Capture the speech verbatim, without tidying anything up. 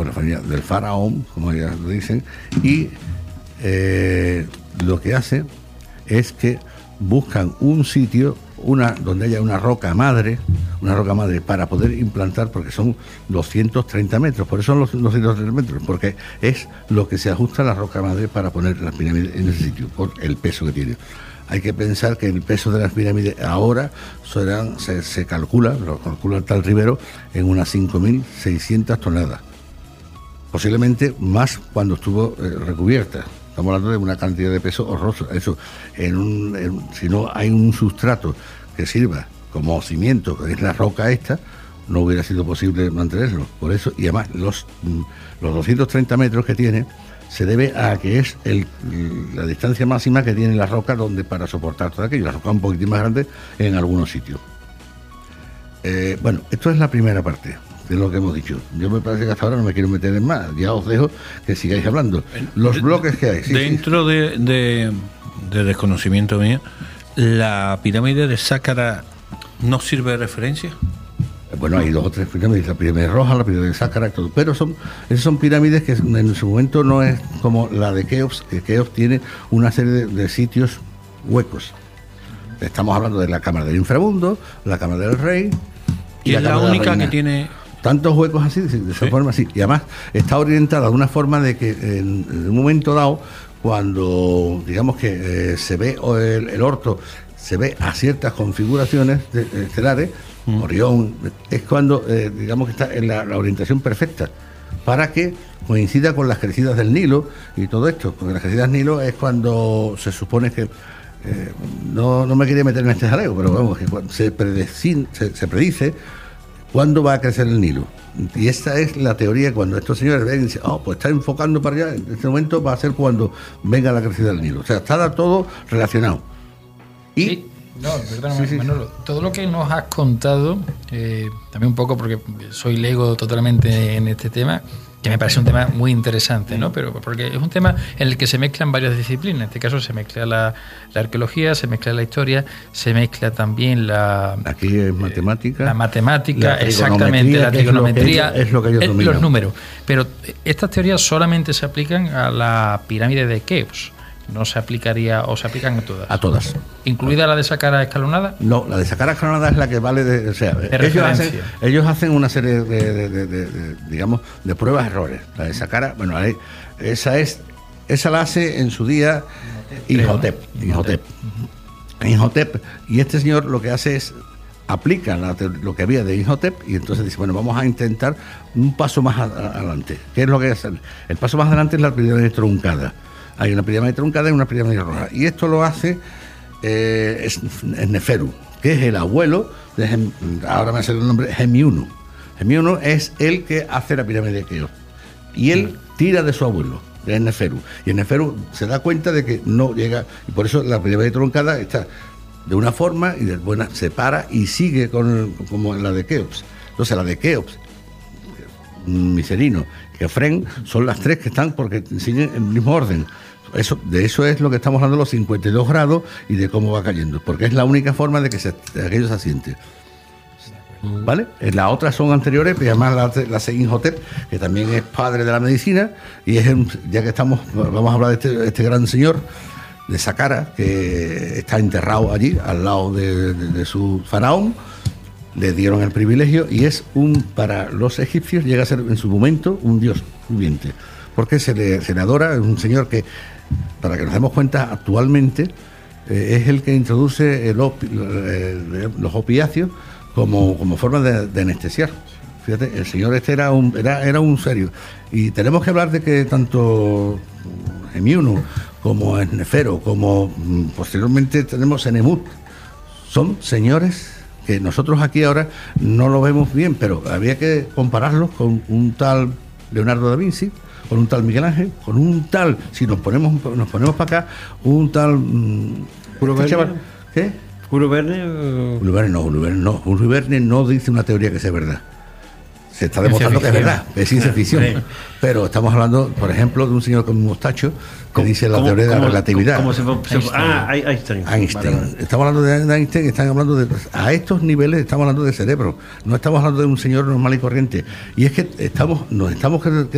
la familia del faraón, como ya lo dicen, y eh, lo que hace es que buscan un sitio, una donde haya una roca madre, una roca madre para poder implantar, porque son doscientos treinta metros, por eso son los doscientos treinta metros, porque es lo que se ajusta a la roca madre para poner las pirámides en ese sitio, por el peso que tiene. Hay que pensar que el peso de las pirámides ahora serán, se, se calcula, lo calcula el tal Rivero, en unas cinco mil seiscientas toneladas. Posiblemente más cuando estuvo eh, recubierta. Estamos hablando de una cantidad de peso horrorosa. Eso, en un, en, si no hay un sustrato que sirva como cimiento, que es la roca esta, no hubiera sido posible mantenerlo. Por eso, y además los, los doscientos treinta metros que tiene se debe a que es el, la distancia máxima que tiene la roca donde para soportar todo aquello. La roca un poquitín más grande en algunos sitios. Eh, bueno, esto es la primera parte de lo que hemos dicho. Yo me parece que hasta ahora no me quiero meter en más. Ya os dejo que sigáis hablando. Los bloques que hay. Sí, Dentro sí. De, de, de desconocimiento mío, ¿la pirámide de Sácara no sirve de referencia? Bueno, hay dos o tres pirámides, la pirámide roja, la pirámide de Sácara y todo, pero son, esas son pirámides que en su momento no es como la de Keops, que Keops tiene una serie de, de sitios huecos. Estamos hablando de la Cámara del Inframundo, la Cámara del Rey y, y es la, la única que tiene tantos huecos así, de esa ¿Sí? forma así, y además está orientada de una forma de que en, en un momento dado, cuando digamos que eh, se ve el, el orto, se ve a ciertas configuraciones de, de estelares, mm. Orión, es cuando eh, digamos que está en la, la orientación perfecta para que coincida con las crecidas del Nilo y todo esto, porque las crecidas del Nilo es cuando se supone que eh, no, no me quería meter en este jaleo, pero vamos, que se, predecin, se, se predice cuándo va a crecer el Nilo. Y esta es la teoría. Cuando estos señores ven y dicen, oh, pues está enfocando para allá, en este momento va a ser cuando venga la crecida del Nilo. O sea, está todo relacionado. Y sí, no, perdóname, sí, sí. Manolo, todo lo que nos has contado, eh, también un poco porque soy lego totalmente en este tema, que me parece un tema muy interesante, ¿no? Pero porque es un tema en el que se mezclan varias disciplinas. En este caso se mezcla la, la arqueología, se mezcla la historia, se mezcla también la... Aquí es matemática. Eh, la matemática, la exactamente, la trigonometría, es lo que ellos dominan. Los números. Pero estas teorías solamente se aplican a la pirámide de Keops. ¿No se aplicaría o se aplican a todas? A todas. ¿Incluida la de Sácara escalonada? No, la de Sácara escalonada es la que vale de... O sea, de ellos, hacen, ellos hacen una serie de, de, de, de, de, digamos, de pruebas errores. La de Sácara, bueno, esa es esa la hace en su día Imhotep. Imhotep. Imhotep. Y este señor lo que hace es aplica la, lo que había de Imhotep y entonces dice, bueno, vamos a intentar un paso más a, a, adelante. ¿Qué es lo que hace? El paso más adelante es la pirámide truncada. Hay una pirámide truncada y una pirámide roja. Y esto lo hace eh, es, es Neferu, que es el abuelo de Gem, ahora me sale el nombre, Gemiuno. Gemiuno es el que hace la pirámide de Keops. Y él tira de su abuelo, de Neferu. Y Neferu se da cuenta de que no llega, y por eso la pirámide truncada está de una forma y después se para y sigue con, como la de Keops. Entonces la de Keops, Micerino, Kefren, son las tres que están porque siguen el mismo orden. Eso, de eso es lo que estamos hablando, los cincuenta y dos grados y de cómo va cayendo, porque es la única forma de que se, de aquello se asiente. ¿Vale? Las otras son anteriores, pero además la, la Imhotep, que también es padre de la medicina, y es un, ya que estamos, vamos a hablar de este, este gran señor de Sácara, que está enterrado allí, al lado de, de, de su faraón. Le dieron el privilegio y es un, para los egipcios llega a ser en su momento un dios viviente, porque se le, se le adora, es un señor que, para que nos demos cuenta, actualmente eh, es el que introduce el opi, eh, los opiáceos como, como forma de, de anestesiar. Fíjate, el señor este era un, era, era un serio. Y tenemos que hablar de que tanto Gemiuno como Nefero, como mm, posteriormente tenemos Enemut, son señores que nosotros aquí ahora no lo vemos bien, pero había que compararlos con un tal Leonardo da Vinci, con un tal Miguel Ángel, con un tal, si nos ponemos nos ponemos para acá, un tal mmm, Julio Verne. ¿Qué? Julio Verne. O... Julio Verne no, Julio Verne no, Julio Verne no dice una teoría que sea verdad. Se está demostrando que es verdad, es ciencia ficción. Sí. Pero estamos hablando, por ejemplo, de un señor con un mostacho que dice la teoría de la relatividad. ¿Cómo se, se, Einstein. Ah, Einstein. Einstein. Vale. Estamos hablando de Einstein, están hablando de... A estos niveles estamos hablando de cerebro, no estamos hablando de un señor normal y corriente. Y es que estamos nos estamos